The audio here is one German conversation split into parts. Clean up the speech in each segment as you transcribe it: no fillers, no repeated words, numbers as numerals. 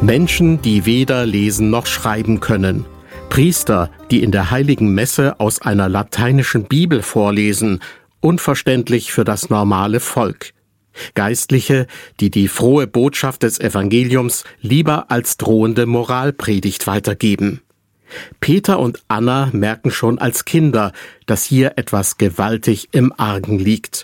Menschen, die weder lesen noch schreiben können. Priester, die in der heiligen Messe aus einer lateinischen Bibel vorlesen, unverständlich für das normale Volk. Geistliche, die die frohe Botschaft des Evangeliums lieber als drohende Moralpredigt weitergeben. Peter und Anna merken schon als Kinder, dass hier etwas gewaltig im Argen liegt.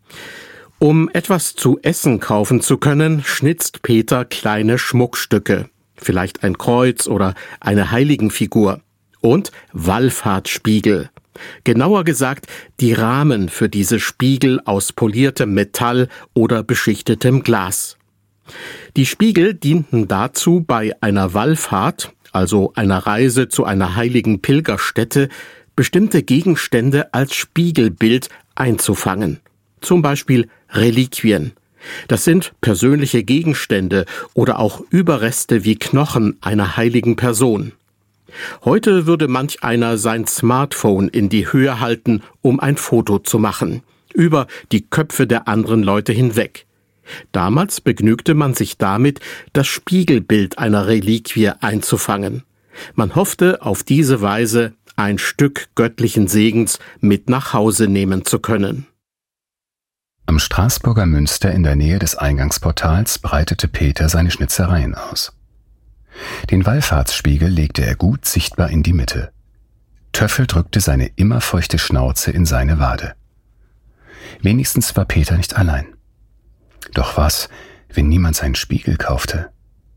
Um etwas zu essen kaufen zu können, schnitzt Peter kleine Schmuckstücke, vielleicht ein Kreuz oder eine Heiligenfigur, und Wallfahrtsspiegel. Genauer gesagt, die Rahmen für diese Spiegel aus poliertem Metall oder beschichtetem Glas. Die Spiegel dienten dazu, bei einer Wallfahrt, also einer Reise zu einer heiligen Pilgerstätte, bestimmte Gegenstände als Spiegelbild einzufangen. Zum Beispiel Reliquien. Das sind persönliche Gegenstände oder auch Überreste wie Knochen einer heiligen Person. Heute würde manch einer sein Smartphone in die Höhe halten, um ein Foto zu machen, über die Köpfe der anderen Leute hinweg. Damals begnügte man sich damit, das Spiegelbild einer Reliquie einzufangen. Man hoffte, auf diese Weise ein Stück göttlichen Segens mit nach Hause nehmen zu können. Am Straßburger Münster in der Nähe des Eingangsportals breitete Peter seine Schnitzereien aus. Den Wallfahrtsspiegel legte er gut sichtbar in die Mitte. Töffel drückte seine immer feuchte Schnauze in seine Wade. Wenigstens war Peter nicht allein. Doch was, wenn niemand seinen Spiegel kaufte?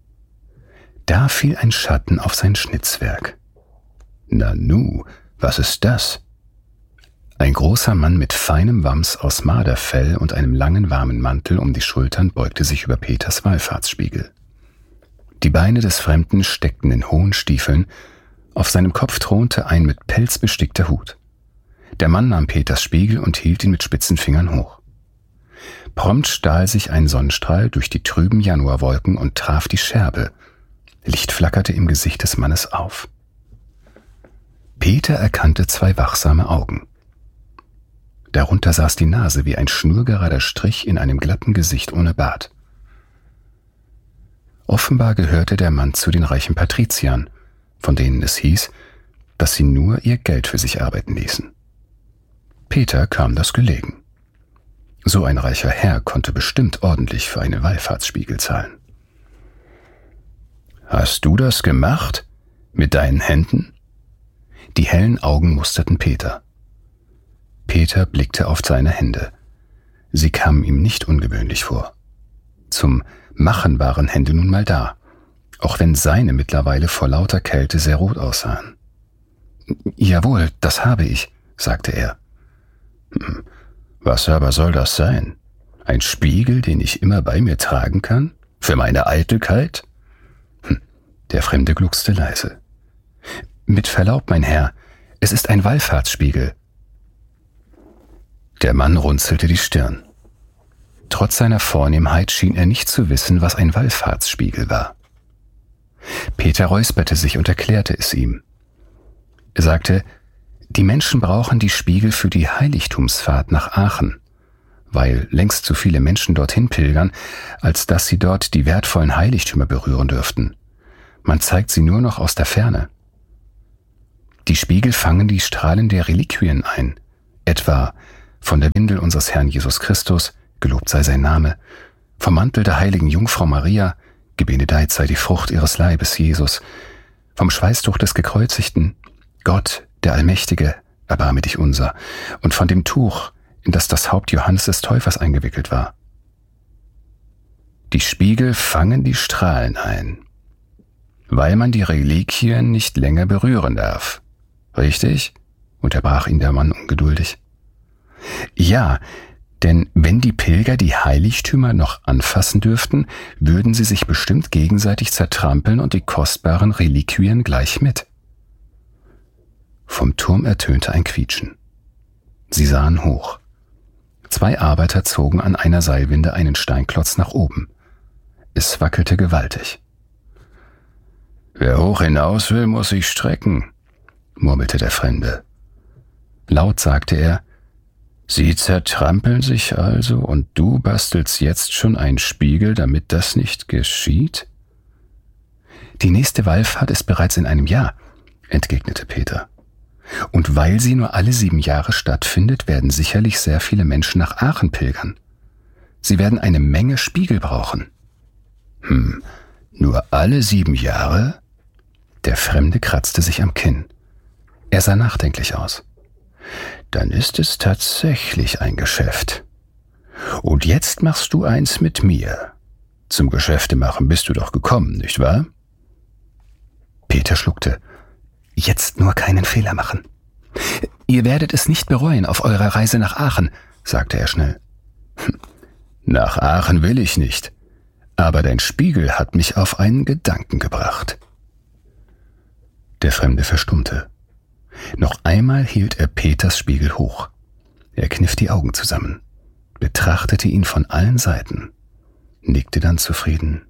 Da fiel ein Schatten auf sein Schnitzwerk. Nanu, was ist das? Ein großer Mann mit feinem Wams aus Marderfell und einem langen warmen Mantel um die Schultern beugte sich über Peters Wallfahrtsspiegel. Die Beine des Fremden steckten in hohen Stiefeln, auf seinem Kopf thronte ein mit Pelz bestickter Hut. Der Mann nahm Peters Spiegel und hielt ihn mit spitzen Fingern hoch. Prompt stahl sich ein Sonnenstrahl durch die trüben Januarwolken und traf die Scherbe. Licht flackerte im Gesicht des Mannes auf. Peter erkannte zwei wachsame Augen. Darunter saß die Nase wie ein schnurgerader Strich in einem glatten Gesicht ohne Bart. Offenbar gehörte der Mann zu den reichen Patriziern, von denen es hieß, dass sie nur ihr Geld für sich arbeiten ließen. Peter kam das gelegen. So ein reicher Herr konnte bestimmt ordentlich für einen Wallfahrtsspiegel zahlen. »Hast du das gemacht? Mit deinen Händen?« Die hellen Augen musterten Peter. Peter blickte auf seine Hände. Sie kamen ihm nicht ungewöhnlich vor. Zum Machen waren Hände nun mal da, auch wenn seine mittlerweile vor lauter Kälte sehr rot aussahen. »Jawohl, das habe ich«, sagte er. »Was aber soll das sein? Ein Spiegel, den ich immer bei mir tragen kann? Für meine Eitelkeit?« Der Fremde gluckste leise. »Mit Verlaub, mein Herr, es ist ein Wallfahrtsspiegel.« Der Mann runzelte die Stirn. Trotz seiner Vornehmheit schien er nicht zu wissen, was ein Wallfahrtsspiegel war. Peter räusperte sich und erklärte es ihm. Er sagte, die Menschen brauchen die Spiegel für die Heiligtumsfahrt nach Aachen, weil längst zu viele Menschen dorthin pilgern, als dass sie dort die wertvollen Heiligtümer berühren dürften. Man zeigt sie nur noch aus der Ferne. Die Spiegel fangen die Strahlen der Reliquien ein, etwa von der Windel unseres Herrn Jesus Christus, gelobt sei sein Name, vom Mantel der heiligen Jungfrau Maria, gebenedeit sei die Frucht ihres Leibes, Jesus, vom Schweißtuch des Gekreuzigten, Gott, der Allmächtige, erbarme dich unser, und von dem Tuch, in das das Haupt Johannes des Täufers eingewickelt war. Die Spiegel fangen die Strahlen ein, weil man die Reliquien nicht länger berühren darf. Richtig? Unterbrach ihn der Mann ungeduldig. Ja, denn wenn die Pilger die Heiligtümer noch anfassen dürften, würden sie sich bestimmt gegenseitig zertrampeln und die kostbaren Reliquien gleich mit. Vom Turm ertönte ein Quietschen. Sie sahen hoch. Zwei Arbeiter zogen an einer Seilwinde einen Steinklotz nach oben. Es wackelte gewaltig. »Wer hoch hinaus will, muss sich strecken«, murmelte der Fremde. Laut sagte er, »Sie zertrampeln sich also und du bastelst jetzt schon einen Spiegel, damit das nicht geschieht?« Die nächste Wallfahrt ist bereits in einem Jahr, entgegnete Peter. Und weil sie nur alle 7 Jahre stattfindet, werden sicherlich sehr viele Menschen nach Aachen pilgern. Sie werden eine Menge Spiegel brauchen. Nur alle 7 Jahre? Der Fremde kratzte sich am Kinn. Er sah nachdenklich aus. Dann ist es tatsächlich ein Geschäft. Und jetzt machst du eins mit mir. Zum Geschäftemachen bist du doch gekommen, nicht wahr? Peter schluckte. Jetzt nur keinen Fehler machen. Ihr werdet es nicht bereuen auf eurer Reise nach Aachen, sagte er schnell. Nach Aachen will ich nicht, aber dein Spiegel hat mich auf einen Gedanken gebracht. Der Fremde verstummte. Noch einmal hielt er Peters Spiegel hoch. Er kniff die Augen zusammen, betrachtete ihn von allen Seiten, nickte dann zufrieden.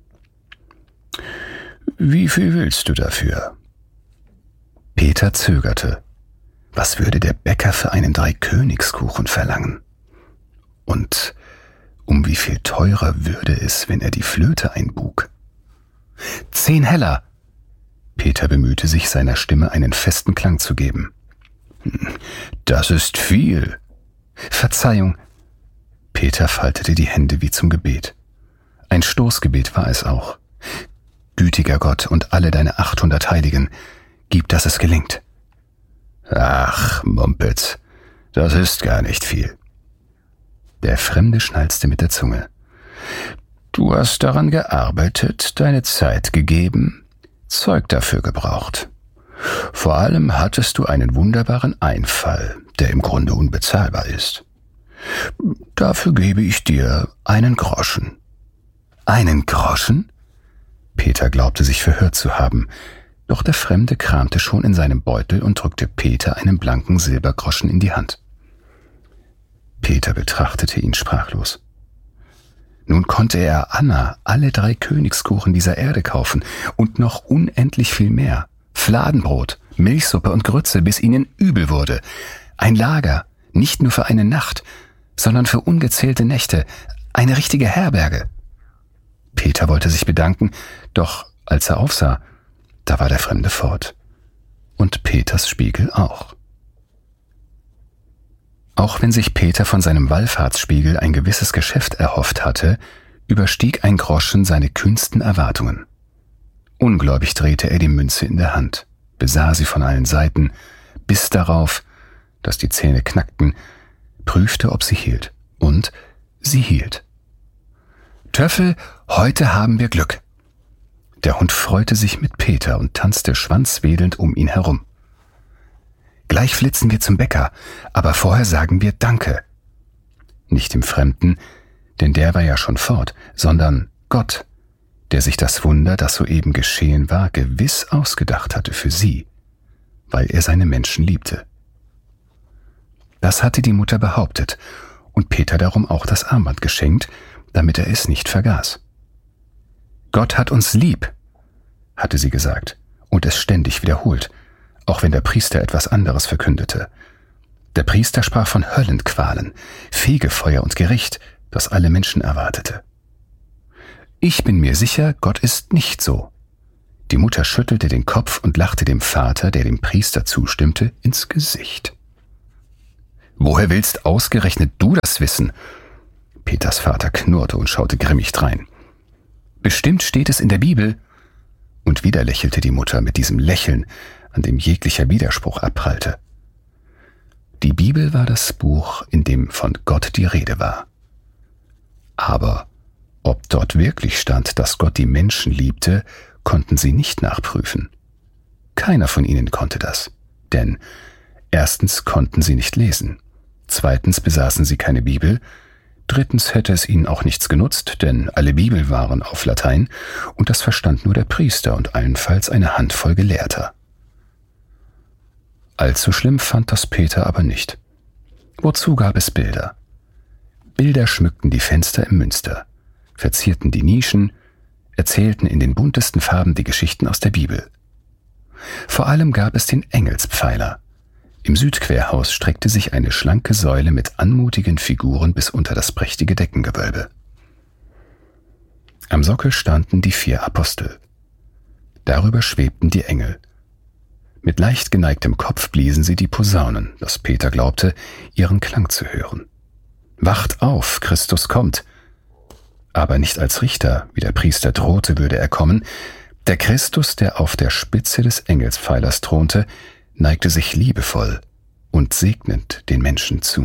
Wie viel willst du dafür? Peter zögerte. Was würde der Bäcker für einen 3-Königskuchen verlangen? Und um wie viel teurer würde es, wenn er die Flöte einbug? 10 Heller! Peter bemühte sich, seiner Stimme einen festen Klang zu geben. Das ist viel. Verzeihung. Peter faltete die Hände wie zum Gebet. Ein Stoßgebet war es auch. Gütiger Gott und alle deine 800 Heiligen, gib, dass es gelingt. Ach, Mumpitz, das ist gar nicht viel. Der Fremde schnalzte mit der Zunge. Du hast daran gearbeitet, deine Zeit gegeben, Zeug dafür gebraucht. Vor allem hattest du einen wunderbaren Einfall, der im Grunde unbezahlbar ist. Dafür gebe ich dir einen Groschen. Einen Groschen? Peter glaubte sich verhört zu haben, doch der Fremde kramte schon in seinem Beutel und drückte Peter einen blanken Silbergroschen in die Hand. Peter betrachtete ihn sprachlos. Nun konnte er Anna alle 3 Königskuchen dieser Erde kaufen und noch unendlich viel mehr. Fladenbrot, Milchsuppe und Grütze, bis ihnen übel wurde. Ein Lager, nicht nur für eine Nacht, sondern für ungezählte Nächte, eine richtige Herberge. Peter wollte sich bedanken, doch als er aufsah, da war der Fremde fort. Und Peters Spiegel auch. Auch wenn sich Peter von seinem Wallfahrtsspiegel ein gewisses Geschäft erhofft hatte, überstieg ein Groschen seine kühnsten Erwartungen. Ungläubig drehte er die Münze in der Hand, besah sie von allen Seiten, biss darauf, dass die Zähne knackten, prüfte, ob sie hielt. Und sie hielt. Töffel, heute haben wir Glück. Der Hund freute sich mit Peter und tanzte schwanzwedelnd um ihn herum. Gleich flitzen wir zum Bäcker, aber vorher sagen wir Danke. Nicht dem Fremden, denn der war ja schon fort, sondern Gott, der sich das Wunder, das soeben geschehen war, gewiss ausgedacht hatte für sie, weil er seine Menschen liebte. Das hatte die Mutter behauptet und Peter darum auch das Armband geschenkt, damit er es nicht vergaß. Gott hat uns lieb, hatte sie gesagt und es ständig wiederholt, auch wenn der Priester etwas anderes verkündete. Der Priester sprach von Höllenqualen, Fegefeuer und Gericht, das alle Menschen erwartete. Ich bin mir sicher, Gott ist nicht so. Die Mutter schüttelte den Kopf und lachte dem Vater, der dem Priester zustimmte, ins Gesicht. Woher willst ausgerechnet du das wissen? Peters Vater knurrte und schaute grimmig drein. Bestimmt steht es in der Bibel. Und wieder lächelte die Mutter mit diesem Lächeln, an dem jeglicher Widerspruch abprallte. Die Bibel war das Buch, in dem von Gott die Rede war. Aber ob dort wirklich stand, dass Gott die Menschen liebte, konnten sie nicht nachprüfen. Keiner von ihnen konnte das, denn erstens konnten sie nicht lesen, zweitens besaßen sie keine Bibel, drittens hätte es ihnen auch nichts genutzt, denn alle Bibel waren auf Latein und das verstand nur der Priester und allenfalls eine Handvoll Gelehrter. Allzu schlimm fand das Peter aber nicht. Wozu gab es Bilder? Bilder schmückten die Fenster im Münster, verzierten die Nischen, erzählten in den buntesten Farben die Geschichten aus der Bibel. Vor allem gab es den Engelspfeiler. Im Südquerhaus streckte sich eine schlanke Säule mit anmutigen Figuren bis unter das prächtige Deckengewölbe. Am Sockel standen die 4 Apostel. Darüber schwebten die Engel. Mit leicht geneigtem Kopf bliesen sie die Posaunen, dass Peter glaubte, ihren Klang zu hören. »Wacht auf, Christus kommt!« Aber nicht als Richter, wie der Priester drohte, würde er kommen. Der Christus, der auf der Spitze des Engelspfeilers thronte, neigte sich liebevoll und segnend den Menschen zu.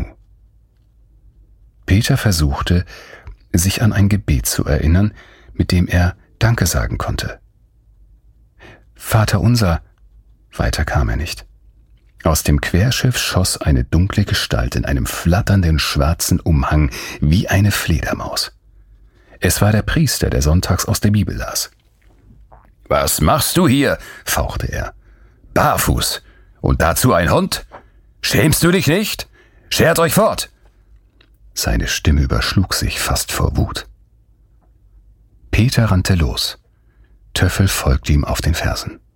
Peter versuchte, sich an ein Gebet zu erinnern, mit dem er Danke sagen konnte. »Vater unser«, weiter kam er nicht. Aus dem Querschiff schoss eine dunkle Gestalt in einem flatternden schwarzen Umhang wie eine Fledermaus. Es war der Priester, der sonntags aus der Bibel las. »Was machst du hier?« fauchte er. »Barfuß. Und dazu ein Hund? Schämst du dich nicht? Schert euch fort!« Seine Stimme überschlug sich fast vor Wut. Peter rannte los. Töffel folgte ihm auf den Fersen.